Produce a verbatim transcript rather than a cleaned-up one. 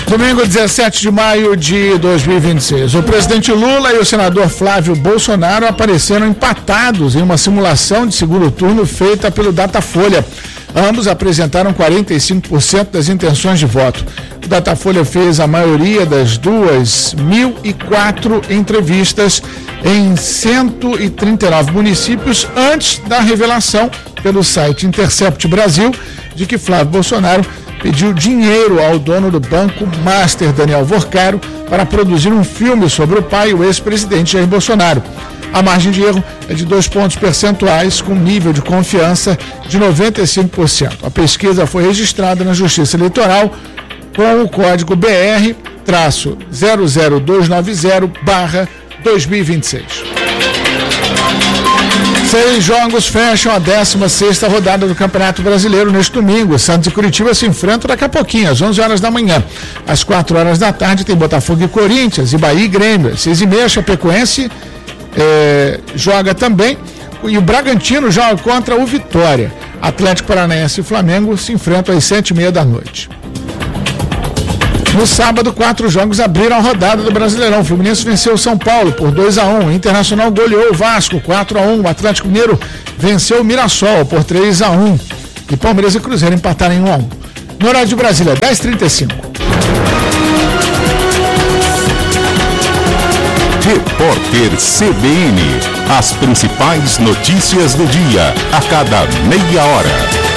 Domingo, dezessete de maio de dois mil e vinte e seis. O presidente Lula e o senador Flávio Bolsonaro apareceram empatados em uma simulação de segundo turno feita pelo Datafolha. Ambos apresentaram quarenta e cinco por cento das intenções de voto. O Datafolha fez a maioria das duas mil e quatro entrevistas em cento e trinta e nove municípios antes da revelação pelo site Intercept Brasil de que Flávio Bolsonaro pediu dinheiro ao dono do Banco Master, Daniel Vorcaro, para produzir um filme sobre o pai, o ex-presidente Jair Bolsonaro. A margem de erro é de dois pontos percentuais, com nível de confiança de noventa e cinco por cento. A pesquisa foi registrada na Justiça Eleitoral com o código B R zero zero dois nove zero barra dois mil e vinte e seis. Seis jogos fecham a décima sexta rodada do Campeonato Brasileiro neste domingo. Santos e Curitiba se enfrentam daqui a pouquinho, às onze horas da manhã. Às quatro horas da tarde tem Botafogo e Corinthians, e Bahia e Grêmio. Às seis e meia, Chapecoense eh, joga também, e o Bragantino joga contra o Vitória. Atlético Paranaense e Flamengo se enfrentam às sete e meia da noite. No sábado, quatro jogos abriram a rodada do Brasileirão. O Fluminense venceu o São Paulo por dois a um. O Internacional goleou o Vasco quatro a um. O Atlético Mineiro venceu o Mirassol por três a um. E Palmeiras e Cruzeiro empataram em um a um. No horário de Brasília, dez e trinta e cinco. Repórter C B N. As principais notícias do dia, a cada meia hora.